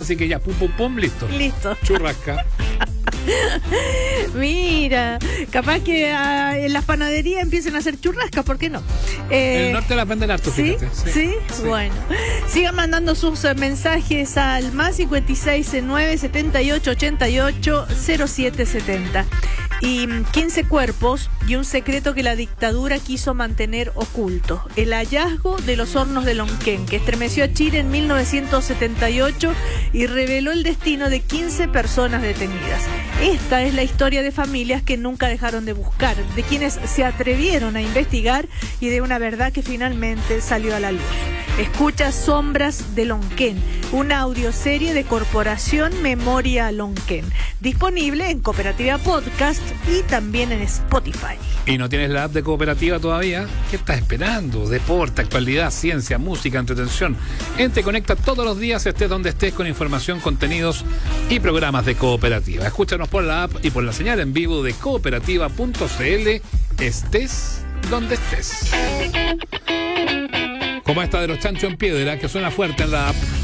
así que ya, pum, pum, pum, listo. Listo. Churrasca. Mira, capaz que en las panaderías empiecen a hacer churrascas, ¿por qué no? En el norte las venden harto, ¿sí? fíjate. ¿Sí? Bueno, sigan mandando sus mensajes al más 569 78 88 0770. Y 15 cuerpos y un secreto que la dictadura quiso mantener oculto. El hallazgo de los hornos de Lonquén, que estremeció a Chile en 1978 y reveló el destino de 15 personas detenidas. Esta es la historia de familias que nunca dejaron de buscar, de quienes se atrevieron a investigar y de una verdad que finalmente salió a la luz. Escucha Sombras de Lonquén, una audioserie de Corporación Memoria Lonquén, disponible en Cooperativa Podcast y también en Spotify. ¿Y no tienes la app de Cooperativa todavía? ¿Qué estás esperando? Deporte, actualidad, ciencia, música, entretención. Te conecta todos los días, estés donde estés, con información, contenidos y programas de Cooperativa. Escúchanos por la app y por la señal en vivo de cooperativa.cl, estés donde estés. Como esta de los Chancho en Piedra, que suena fuerte en la app.